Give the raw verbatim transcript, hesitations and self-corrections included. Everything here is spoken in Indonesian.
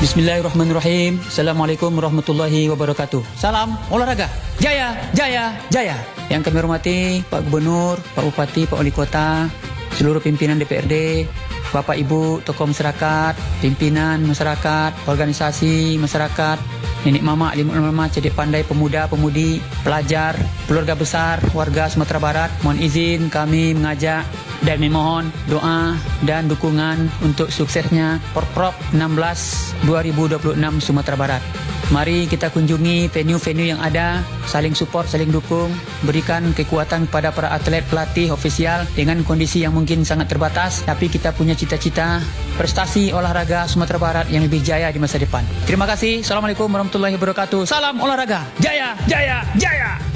Bismillahirrahmanirrahim. Assalamualaikum warahmatullahi wabarakatuh. Salam olahraga. Jaya, jaya, jaya. Yang kami hormati Pak Gubernur, Pak Bupati, Pak Wali Kota, seluruh pimpinan D P R D, Bapak Ibu, tokoh masyarakat, pimpinan masyarakat, organisasi masyarakat, nenek mama, lima mama, cedik pandai, pemuda, pemudi, pelajar, keluarga besar, warga Sumatera Barat. Mohon izin kami mengajak dan memohon doa dan dukungan untuk suksesnya Porprov enam belas dua ribu dua puluh enam Sumatera Barat. Mari kita kunjungi venue-venue yang ada, saling support, saling dukung, berikan kekuatan kepada para atlet, pelatih, ofisial dengan kondisi yang mungkin sangat terbatas, tapi kita punya cita-cita prestasi olahraga Sumatera Barat yang lebih jaya di masa depan. Terima kasih. Assalamualaikum warahmatullahi wabarakatuh. Salam olahraga. Jaya, jaya, jaya.